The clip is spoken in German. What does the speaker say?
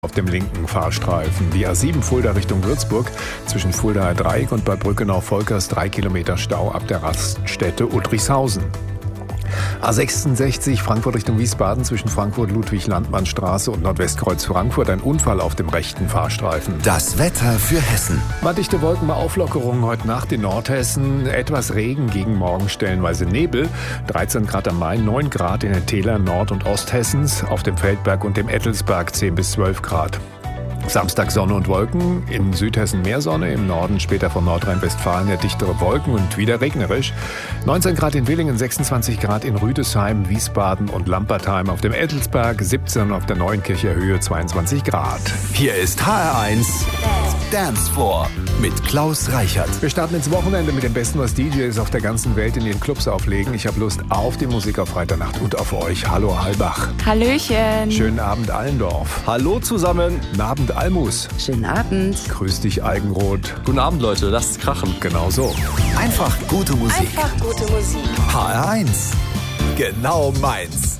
Auf dem linken Fahrstreifen. Die A7 Fulda Richtung Würzburg zwischen Fuldaer Dreieck und Bad Brückenau-Volkers 3 Kilometer Stau ab der Raststätte Udrichshausen. A66 Frankfurt Richtung Wiesbaden zwischen Frankfurt-Ludwig-Landmann-Straße und Nordwestkreuz Frankfurt. Ein Unfall auf dem rechten Fahrstreifen. Das Wetter für Hessen. Mal dichte Wolken, mal Auflockerungen heute Nacht in Nordhessen. Etwas Regen, gegen morgen stellenweise Nebel. 13 Grad am Main, 9 Grad in den Tälern Nord- und Osthessens. Auf dem Feldberg und dem Ettelsberg 10 bis 12 Grad. Samstag Sonne und Wolken, in Südhessen mehr Sonne, im Norden später von Nordrhein-Westfalen her dichtere Wolken und wieder regnerisch. 19 Grad in Villingen, 26 Grad in Rüdesheim, Wiesbaden und Lampertheim. Auf dem Ettelsberg 17 auf der Neuenkircher Höhe 22 Grad. Hier ist HR1 Dance Floor mit Klaus Reichert. Wir starten ins Wochenende mit dem Besten, was DJs auf der ganzen Welt in den Clubs auflegen. Ich habe Lust auf die Musik auf Freitagnacht und auf euch. Hallo Halbach. Hallöchen. Schönen Abend Allendorf. Hallo zusammen. Guten Abend Almus. Schönen Abend. Grüß dich Algenroth. Guten Abend, Leute. Lasst krachen. Genau so. Einfach gute Musik. Einfach gute Musik. HR1. Genau meins.